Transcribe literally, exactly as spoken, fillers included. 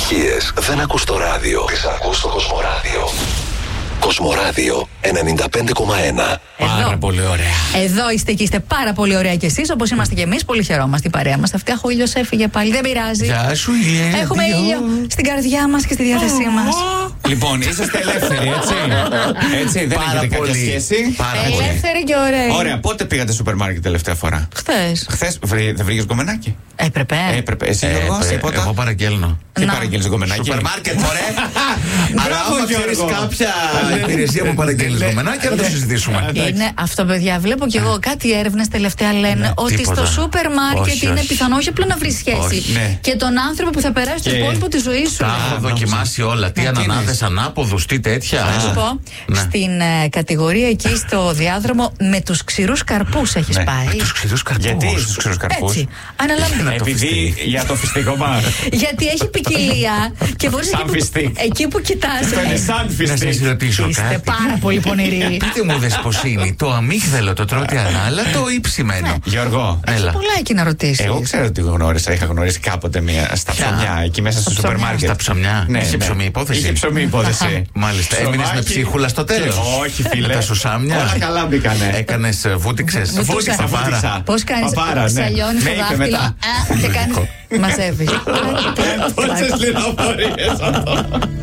επιτυχίες δεν ακούς στο ράδιο. Τις ακούς στο Κοσμοράδιο. Κοσμοράδιο ενενήντα πέντε κόμμα ένα. Πάρα πολύ ωραία. Εδώ είστε και είστε πάρα πολύ ωραία κι εσείς, όπως είμαστε κι εμείς. Πολύ χαιρόμαστε η παρέα μας. Αυτή ο ήλιος έφυγε πάλι, δεν πειράζει. Γεια σου, ήλιο. Έχουμε ήλιο στην καρδιά μας και στη διάθεσή μας. Λοιπόν, είσαστε ελεύθεροι, έτσι. Έτσι, δεν Πάρα έχετε πολύ. κάποια σχέση. Πάρα πολύ. Ελεύθερη και ωραία. Ωραία, πότε πήγατε στο σούπερ μάρκετ τελευταία φορά? Χθες. Χθες δεν βρήκες γκομενάκι? Έπρεπε. Έπρεπε. Εσύ, Γιώργο, Ε, τίποτα? Εγώ παραγγέλνω. Τι Να. παραγγέλνεις γκομενάκι? Σούπερ μάρκετ, μωρέ. Αλλά Μπράβο, άμα ξέρεις Γιώργο. κάποια υπηρεσία που παραγγέλνεις κομμενάκια, να το συζητήσουμε. Είναι αυτό, παιδιά. Βλέπω κι εγώ κάτι έρευνες τελευταία λένε ότι τίποτα. στο σούπερ μάρκετ Όχι, είναι όχι. πιθανό όχι απλά να βρει σχέση. Όχι, ναι. Και τον άνθρωπο που θα περάσει το Και- υπόλοιπο τη ζωή σου. Τα έχω δοκιμάσει όλα. Τι τι ανανάδες, εννοείς? ανάποδους, τι τέτοια. Θα σου πω, Ναι. στην ε, κατηγορία εκεί στο διάδρομο με τους ξηρούς καρπούς έχεις Ναι. πάει. Τους ξηρούς καρπούς. Γιατί στους ξηρούς καρπούς? Έτσι. Αναλαμβάνω. Επειδή για το φιστικό μάρ. Γιατί έχει ποικιλία και μπορείς Σαν εκεί, που, φιστίκ. εκεί που κοιτάς. Αυτό είναι σαν Να σας φιστίκ. ρωτήσω Είστε κάτι. πάρα πολύ πονηροί. Πείτε μου δεσποσίνη, το αμύγδαλο το τρώτε ανάλατο ή ψημένο? Γιώργο, Έλα. Πολλά εκεί να ρωτήσεις. εγώ ξέρω ότι γνώρισα, είχα γνωρίσει κάποτε μία στα Ποια? ψωμιά, εκεί μέσα στο Στα σούπερ ψωμιά. μάρκετ. Στα ψωμιά. Ναι, Είχε ναι. ψωμί υπόθεση. Είχε ψωμί υπόθεση. Μάλιστα. Έμεινες με Ψωμάκι. ψίχουλα στο τέλος? Όχι, φίλε. Με τα σουσάμια. Όλα καλά μπήκανε. Έκανες ε, βούτυξες. Βούτυξα, Παπάρα. βούτυξα. Πώς κάνεις, Παπάρα, ναι. σαλιώνεις Ναι, το είπε δάχτυλο μετά. α, και κάνεις, μαζεύεις. Πόσες πληροφορίες αυτό.